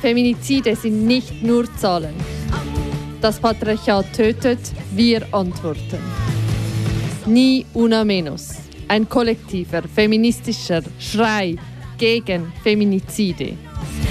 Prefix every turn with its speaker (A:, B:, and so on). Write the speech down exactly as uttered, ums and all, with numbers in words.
A: Feminizide sind nicht nur Zahlen. Das Patriarchat tötet, wir antworten. Ni una menos. Ein kollektiver feministischer Schrei gegen Feminizide.